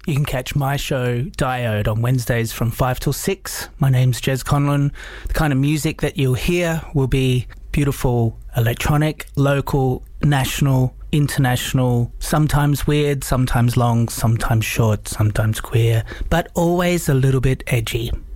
You can catch my show, Diode, on Wednesdays from 5 till 6. My name's Jez Conlon. The kind of music that you'll hear will be beautiful electronic, local, national, international, sometimes weird, sometimes long, sometimes short, sometimes queer, but always a little bit edgy.